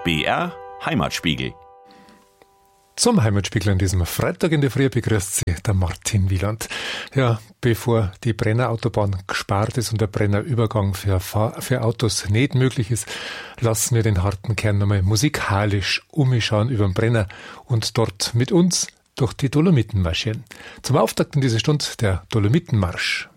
BR Heimatspiegel. Zum Heimatspiegel an diesem Freitag in der Früh begrüßt Sie der Martin Wieland. Ja, bevor die Brennerautobahn gesperrt ist und der Brennerübergang für Autos nicht möglich ist, lassen wir den harten Kern nochmal musikalisch umschauen über den Brenner und dort mit uns durch die Dolomiten marschieren. Zum Auftakt in dieser Stunde der Dolomitenmarsch.